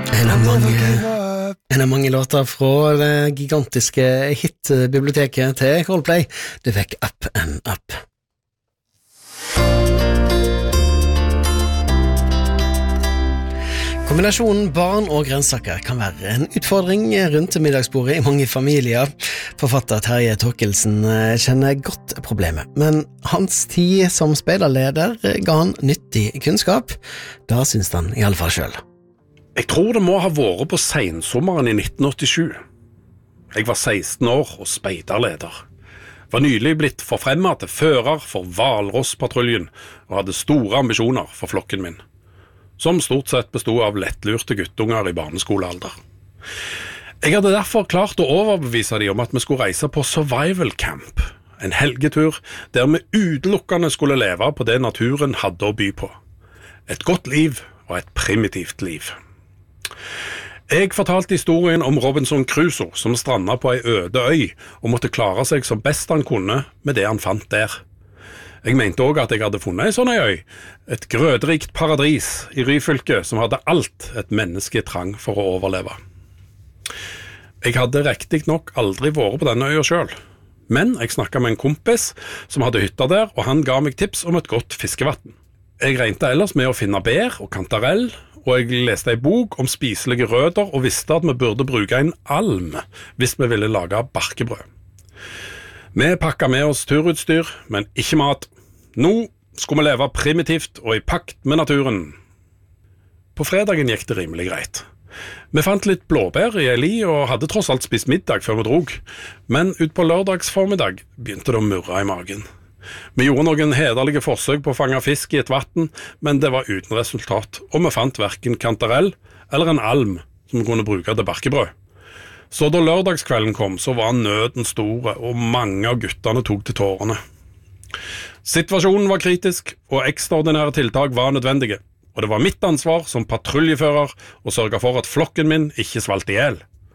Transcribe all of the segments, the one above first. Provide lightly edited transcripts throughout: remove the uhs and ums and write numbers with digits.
En av mange låter fra det gigantiske hitbiblioteket til Coldplay, du fikk Up and Up. Kombinasjonen barn og grønnsaker kan være en utfordring rundt middagsbordet i mange familier. Forfatter Terje Torkelsen kjenner godt problemet, men hans tid som speiderleder ga han nyttig kunnskap. Da synes han i alle fall selv. Jeg tror det må ha vært på sensommeren i 1987. Jeg var 16 år og speiderleder. Var nylig blitt forfremmet til fører for Hvalrosspatruljen og hadde store ambisjoner for flokken min, som stort sett bestod av lettlurte guttunger i barneskolealder. Jeg hadde derfor klart å overbevise dem om at vi skulle reise på survival camp, en helgetur der vi utelukkende skulle leve på det naturen hadde å by på. Et godt liv og et primitivt liv. Jeg fortalte historien om Robinson Crusoe som strandet på ei øde øy og måtte klare seg som best han kunne med det han fant der. Jeg mente også at jeg hadde funnet en sånn øy, et grødrikt paradis i Ryfylke som hadde alt et menneske trang for å overleve. Jeg hadde riktig nok aldri vært på denne øya selv, men jeg snakket med en kompis som hadde hytta der, og han ga meg tips om et godt fiskevatten. Jeg regnet ellers med å finne bær og kantarell, og jeg leste en bok om spiselige røtter og visste at vi burde bruke en alm hvis vi ville lage barkebrød. Vi pakket med oss turutstyr, men ikke mat. Nå skulle vi leve primitivt og i pakt med naturen. På fredagen gikk det rimelig greit. Vi fant litt blåbær i ei li og hadde tross alt spist middag før vi drog, men ut på lørdagsformiddag begynte det å murre i magen. Vi gjorde noen hederlige forsøk på å fange fisk i et vatten, men det var uten resultat, og vi fant hverken kantarell eller en alm som vi kunne bruke til barkebrød. Så da lørdagskvelden kom, så var nøden store, og mange av guttene tok til tårene. Situasjonen var kritisk, og ekstraordinære tiltak var nødvendige, og det var mitt ansvar som patruljefører å sørge for at flokken min ikke svalt ihjel.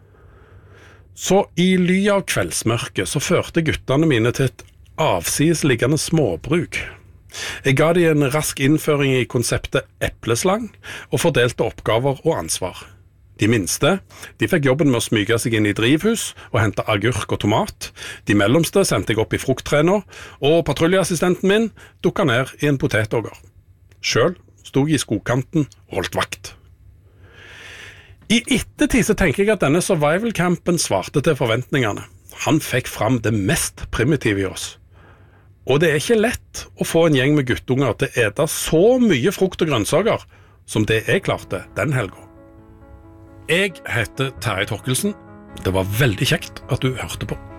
Så i ly av kveldsmørket så førte guttene mine til et avsidesliggende småbruk. Jeg ga de en rask innføring i konseptet epleslang, og fordelte oppgaver og ansvar. De minste, de fikk jobben med å smyge seg inn i drivhus og hente agurk og tomat. De mellomste sendte jeg opp i frukttrener, og patruljeassistenten min dukket ned i en potetåger. Selv stod jeg i skogkanten og holdt vakt. I ettertid så tenker jeg at denne survival-campen svarte til forventningene. Han fikk fram det mest primitive i oss. Og det er ikke lett å få en gjeng med guttunger til å ete så mye frukt og grønnsaker som det jeg klarte den helgen. Jeg heter Terje Torkelsen. Det var veldig kjekt at du hørte på.